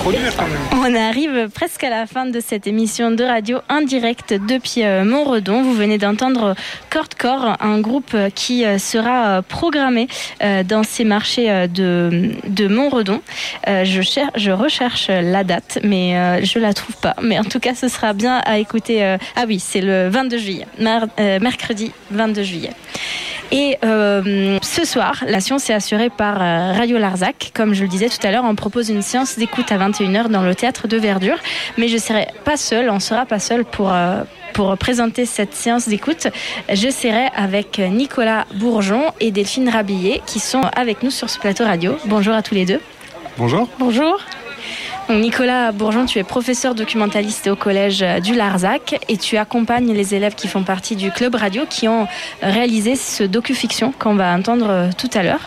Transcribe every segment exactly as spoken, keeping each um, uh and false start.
produire quand même. On arrive presque à la fin de cette émission de radio en direct depuis euh, Montredon. Vous venez d'entendre Cordcore, un groupe qui euh, sera euh, programmé euh, dans ces marchés euh, de, de Montredon. Euh, je, cher- je recherche la date, mais euh, je la trouve pas. Mais en tout cas, ce sera bien à écouter. Euh... Ah oui, c'est le vingt-deux juillet, Mar- euh, mercredi vingt-deux juillet. Et euh, ce soir, la science est assurée par euh, Radio Larzac. Comme je le disais tout à l'heure, on propose une séance d'écoute à vingt et une heures dans le théâtre de Verdure. Mais je ne serai pas seule, on ne sera pas seul pour, euh, pour présenter cette séance d'écoute. Je serai avec Nicolas Bourgeon et Delphine Rabillet qui sont avec nous sur ce plateau radio. Bonjour à tous les deux. Bonjour. Bonjour. Donc Nicolas Bourgeon, tu es professeur documentaliste au collège du Larzac et tu accompagnes les élèves qui font partie du club radio qui ont réalisé ce docu-fiction qu'on va entendre tout à l'heure.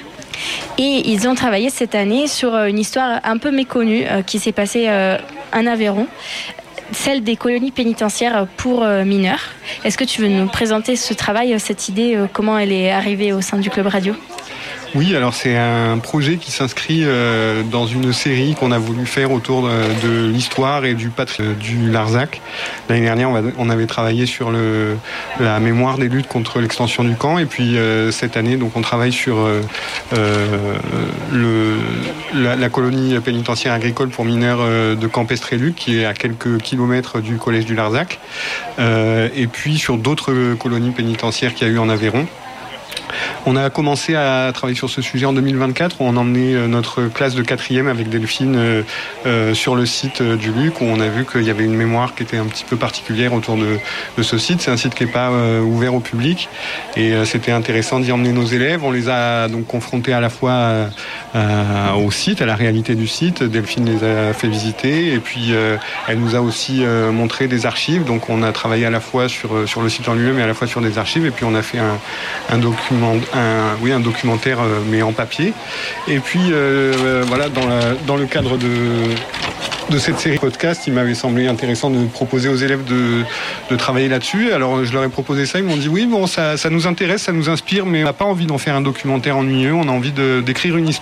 Et ils ont travaillé cette année sur une histoire un peu méconnue euh, qui s'est passée euh, en Aveyron, celle des colonies pénitentiaires pour euh, mineurs. Est-ce que tu veux nous présenter ce travail, cette idée, euh, comment elle est arrivée au sein du club radio ? Oui, alors c'est un projet qui s'inscrit euh, dans une série qu'on a voulu faire autour de, de l'histoire et du patrimoine du Larzac. L'année dernière, on, va, on avait travaillé sur le, la mémoire des luttes contre l'extension du camp, et puis euh, cette année, donc on travaille sur euh, euh, le, la, la colonie pénitentiaire agricole pour mineurs euh, de Campestréluc, qui est à quelques kilomètres du collège du Larzac, euh, et puis sur d'autres colonies pénitentiaires qu'il y a eu en Aveyron. On a commencé à travailler sur ce sujet en deux mille vingt-quatre, où on a emmené notre classe de quatrième avec Delphine euh, euh, sur le site du Luc, où on a vu qu'il y avait une mémoire qui était un petit peu particulière autour de, de ce site. C'est un site qui n'est pas euh, ouvert au public, et euh, c'était intéressant d'y emmener nos élèves. On les a donc confrontés à la fois euh, euh, au site, à la réalité du site. Delphine les a fait visiter, et puis euh, elle nous a aussi euh, montré des archives. Donc on a travaillé à la fois sur, sur le site en lui-même et à la fois sur des archives, et puis on a fait un, un document Un, oui, un documentaire euh, mais en papier. Et puis euh, voilà, dans, la, dans le cadre de, de cette série podcast, il m'avait semblé intéressant de proposer aux élèves de, de travailler là-dessus. Alors je leur ai proposé ça, ils m'ont dit oui, bon, ça, ça nous intéresse, ça nous inspire, mais on n'a pas envie d'en faire un documentaire ennuyeux, on a envie de, d'écrire une histoire